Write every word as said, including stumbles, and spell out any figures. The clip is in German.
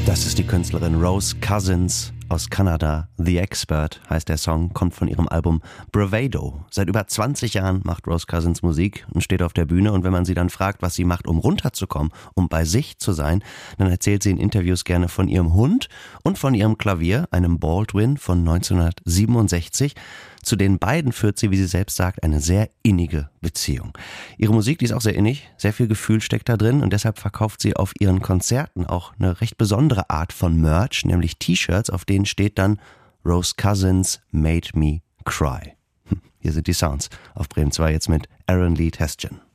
Das ist die Künstlerin Rose Cousins aus Kanada. The Expert heißt der Song, kommt von ihrem Album Bravado. Seit über zwanzig Jahren macht Rose Cousins Musik und steht auf der Bühne. Und wenn man sie dann fragt, was sie macht, um runterzukommen, um bei sich zu sein, dann erzählt sie in Interviews gerne von ihrem Hund und von ihrem Klavier, einem Baldwin von neunzehnhundertsiebenundsechzig. Zu den beiden führt sie, wie sie selbst sagt, eine sehr innige Beziehung. Ihre Musik, die ist auch sehr innig, sehr viel Gefühl steckt da drin und deshalb verkauft sie auf ihren Konzerten auch eine recht besondere Art von Merch, nämlich T-Shirts, auf denen steht dann Rose Cousins Made Me Cry. Hier sind die Sounds auf Bremen zwei jetzt mit Aaron Lee Testjen.